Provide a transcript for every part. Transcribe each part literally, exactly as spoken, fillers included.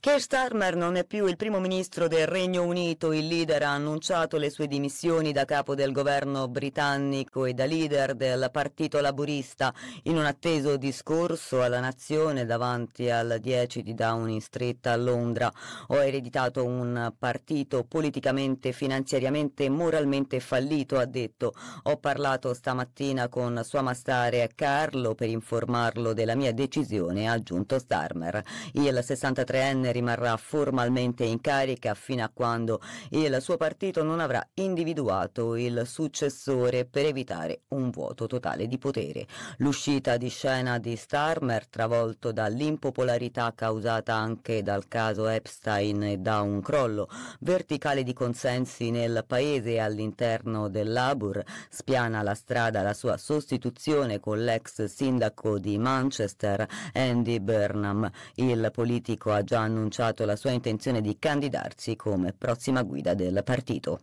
Keir Starmer non è più il primo ministro del Regno Unito, il leader ha annunciato le sue dimissioni da capo del governo britannico e da leader del Partito Laburista in un atteso discorso alla nazione davanti al dieci di Downing Street a Londra. Ho ereditato un partito politicamente, finanziariamente e moralmente fallito, ha detto. Ho parlato stamattina con Sua Mastare Carlo per informarlo della mia decisione, ha aggiunto Starmer. Il sessantatreenne rimarrà formalmente in carica fino a quando il suo partito non avrà individuato il successore per evitare un vuoto totale di potere. L'uscita di scena di Starmer, travolto dall'impopolarità causata anche dal caso Epstein e da un crollo verticale di consensi nel paese e all'interno del Labour, spiana la strada alla sua sostituzione con l'ex sindaco di Manchester Andy Burnham. Il politico ha già annunciato la sua intenzione di candidarsi come prossima guida del partito.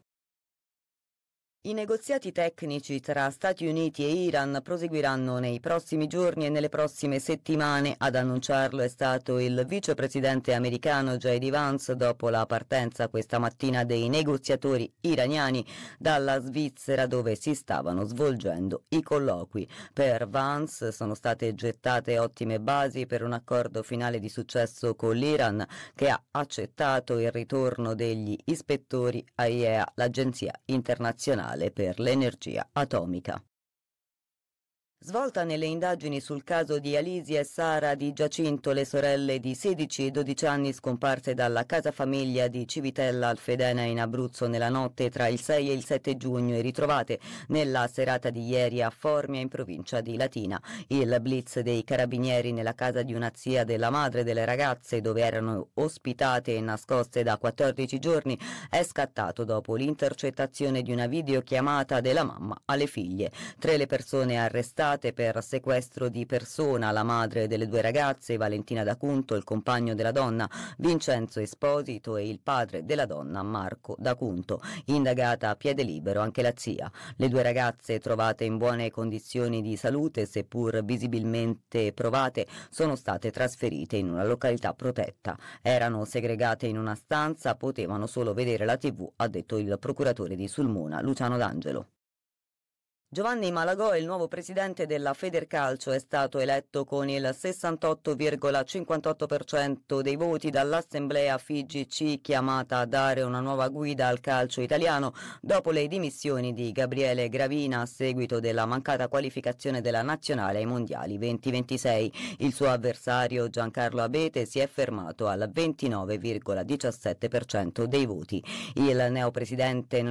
I negoziati tecnici tra Stati Uniti e Iran proseguiranno nei prossimi giorni e nelle prossime settimane. Ad annunciarlo è stato il vicepresidente americano J D Vance dopo la partenza questa mattina dei negoziatori iraniani dalla Svizzera, dove si stavano svolgendo i colloqui. Per Vance sono state gettate ottime basi per un accordo finale di successo con l'Iran, che ha accettato il ritorno degli ispettori a I E A, l'agenzia internazionale per l'energia atomica. Svolta nelle indagini sul caso di Alisia e Sara Di Giacinto, le sorelle di sedici e dodici anni scomparse dalla casa famiglia di Civitella al Fedena in Abruzzo nella notte tra il sei e il sette giugno e ritrovate nella serata di ieri a Formia in provincia di Latina. Il blitz dei carabinieri nella casa di una zia della madre delle ragazze, dove erano ospitate e nascoste da quattordici giorni, è scattato dopo l'intercettazione di una videochiamata della mamma alle figlie. Tre le persone arrestate per sequestro di persona: la madre delle due ragazze, Valentina D'Acunto, il compagno della donna, Vincenzo Esposito, e il padre della donna, Marco D'Acunto. Indagata a piede libero anche la zia. Le due ragazze, trovate in buone condizioni di salute, seppur visibilmente provate, sono state trasferite in una località protetta. Erano segregate in una stanza, potevano solo vedere la tivù, ha detto il procuratore di Sulmona, Luciano D'Angelo. Giovanni Malagò, il nuovo presidente della Federcalcio, è stato eletto con il sessantotto virgola cinquantotto per cento dei voti dall'assemblea F I G C, chiamata a dare una nuova guida al calcio italiano dopo le dimissioni di Gabriele Gravina a seguito della mancata qualificazione della nazionale ai mondiali duemilaventisei. Il suo avversario Giancarlo Abete si è fermato al ventinove virgola diciassette per cento dei voti. Il neopresidente